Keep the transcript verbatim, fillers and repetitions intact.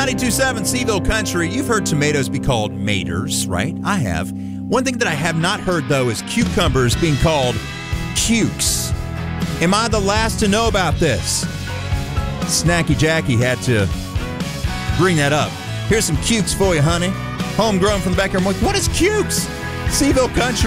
ninety-two point seven Seville Country. You've heard tomatoes be called maters, right? I have. One thing that I have not heard, though, is cucumbers being called cukes. Am I the last to know about this? Snacky Jackie had to bring that up. Here's some cukes for you, honey. Homegrown from the backyard. What is cukes? Seville Country.